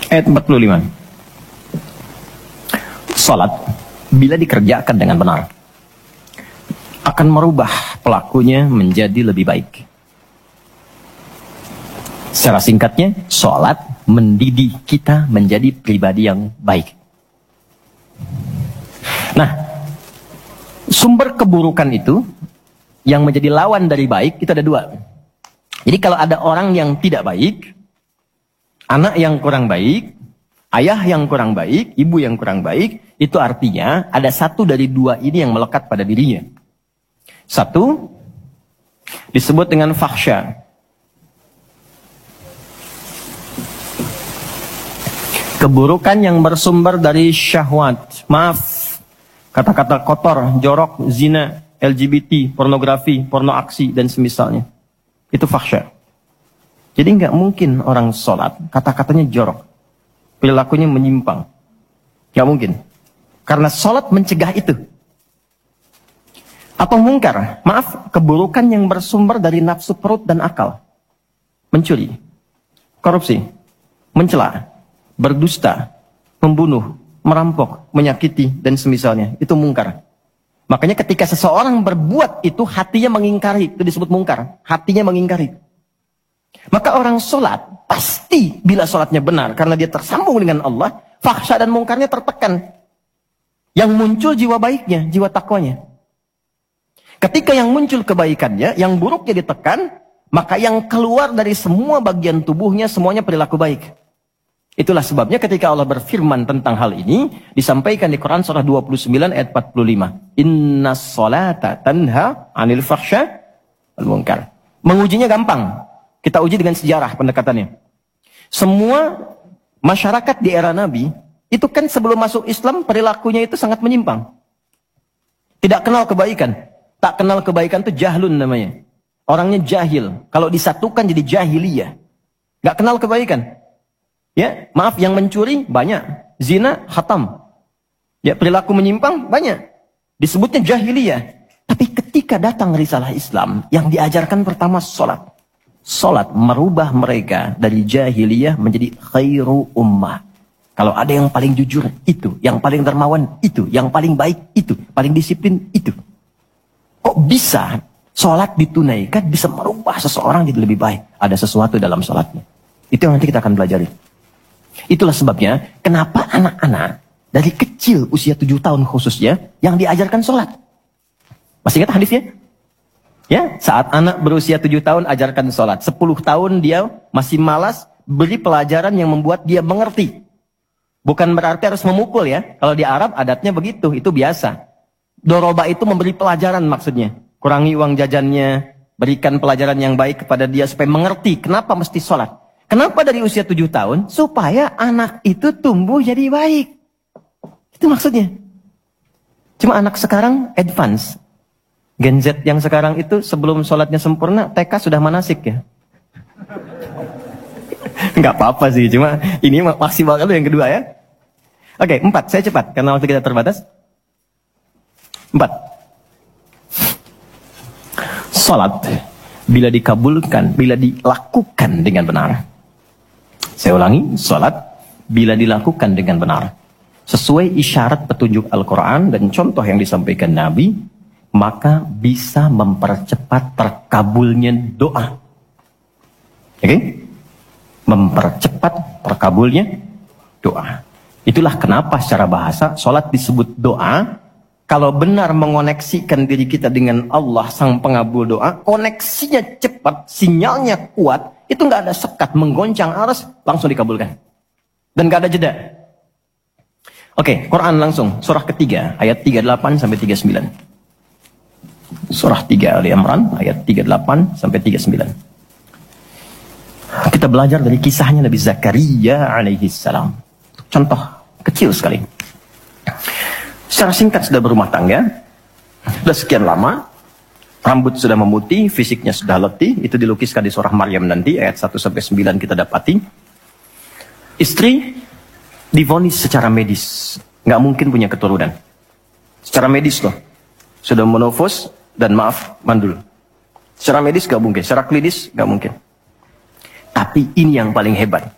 Ayat 45. Salat bila dikerjakan dengan benar akan merubah pelakunya menjadi lebih baik. Secara singkatnya, salat mendidik kita menjadi pribadi yang baik. Nah, sumber keburukan itu yang menjadi lawan dari baik itu ada dua. Jadi kalau ada orang yang tidak baik, anak yang kurang baik, ayah yang kurang baik, ibu yang kurang baik, itu artinya ada satu dari dua ini yang melekat pada dirinya. Satu, disebut dengan fahsya. Keburukan yang bersumber dari syahwat. Maaf, kata-kata kotor, jorok, zina, LGBT, pornografi, porno aksi, dan semisalnya. Itu fahsya. Jadi nggak mungkin orang sholat, kata-katanya jorok. Perilakunya menyimpang. Nggak mungkin. Karena sholat mencegah itu. Atau mungkar, maaf, keburukan yang bersumber dari nafsu perut dan akal. Mencuri, korupsi, mencela, berdusta, membunuh, merampok, menyakiti, dan semisalnya. Itu mungkar. Makanya ketika seseorang berbuat itu, hatinya mengingkari. Itu disebut mungkar. Hatinya mengingkari. Maka orang sholat, pasti bila sholatnya benar, karena dia tersambung dengan Allah, fahsya dan mungkarnya tertekan. Yang muncul jiwa baiknya, jiwa takwanya. Ketika yang muncul kebaikannya, yang buruknya ditekan, maka yang keluar dari semua bagian tubuhnya, semuanya perilaku baik. Itulah sebabnya ketika Allah berfirman tentang hal ini, disampaikan di Quran surah 29 ayat 45. Innas sholata tanha anil fahsya wal munkar. Mengujinya gampang. Kita uji dengan sejarah pendekatannya. Semua masyarakat di era Nabi, itu kan sebelum masuk Islam, perilakunya itu sangat menyimpang. Tidak kenal kebaikan. Tak kenal kebaikan itu jahlun namanya. Orangnya jahil. Kalau disatukan jadi jahiliyah. Gak kenal kebaikan. Ya, maaf, yang mencuri banyak. Zina, hatam. Ya, perilaku menyimpang banyak. Disebutnya jahiliyah. Tapi ketika datang risalah Islam, yang diajarkan pertama sholat. Sholat merubah mereka dari jahiliyah menjadi khairu ummah. Kalau ada yang paling jujur, itu. Yang paling dermawan, itu. Yang paling baik, itu. Paling disiplin, itu. Kok bisa sholat ditunaikan bisa merubah seseorang jadi lebih baik? Ada sesuatu dalam sholatnya. Itu yang nanti kita akan pelajari. Itulah sebabnya kenapa anak-anak dari kecil usia 7 tahun khususnya yang diajarkan sholat. Masih ingat hadisnya? Ya, saat anak berusia 7 tahun ajarkan sholat. 10 tahun dia masih malas, beri pelajaran yang membuat dia mengerti. Bukan berarti harus memukul ya. Kalau di Arab adatnya begitu, itu biasa. Doroba itu memberi pelajaran maksudnya. Kurangi uang jajannya, berikan pelajaran yang baik kepada dia supaya mengerti kenapa mesti sholat. Kenapa dari usia 7 tahun? Supaya anak itu tumbuh jadi baik. Itu maksudnya. Cuma anak sekarang advance. Gen Z yang sekarang itu sebelum sholatnya sempurna, TK sudah manasik ya. Nggak apa-apa sih, cuma ini maksimal dulu yang kedua ya. Oke, 4, saya cepat karena waktu kita terbatas. 4. Salat bila dikabulkan, bila dilakukan dengan benar. Saya ulangi, salat bila dilakukan dengan benar, sesuai isyarat petunjuk Al-Quran dan contoh yang disampaikan Nabi, maka bisa mempercepat terkabulnya doa. Oke? Mempercepat terkabulnya doa. Itulah kenapa secara bahasa salat disebut doa. Kalau benar mengoneksikan diri kita dengan Allah sang pengabul doa, koneksinya cepat, sinyalnya kuat, itu nggak ada sekat, menggoncang arus, langsung dikabulkan. Dan nggak ada jeda. Oke, Quran langsung, surah ketiga, ayat 38 sampai 39. Surah 3 Ali Imran, ayat 38 sampai 39. Kita belajar dari kisahnya Nabi Zakaria alaihi salam. Contoh kecil sekali. Secara singkat sudah berumah tangga, sudah sekian lama, rambut sudah memutih, fisiknya sudah letih, itu dilukiskan di surah Maryam nanti, ayat 1-9 kita dapati. Istri divonis secara medis, nggak mungkin punya keturunan. Secara medis loh, sudah menofos dan maaf, mandul. Secara medis nggak mungkin, secara klinis nggak mungkin. Tapi ini yang paling hebat.